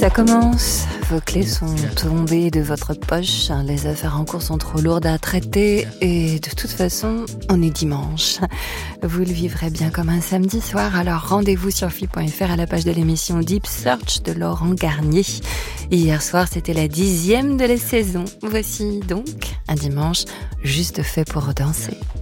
Ça commence, vos clés sont tombées de votre poche, les affaires en cours sont trop lourdes à traiter et de toute façon, on est dimanche. Vous le vivrez bien comme un samedi soir, alors rendez-vous sur FI.fr à la page de l'émission Deep Search de Laurent Garnier. Hier soir, c'était la 10e de la saison. Voici donc un dimanche juste fait pour danser.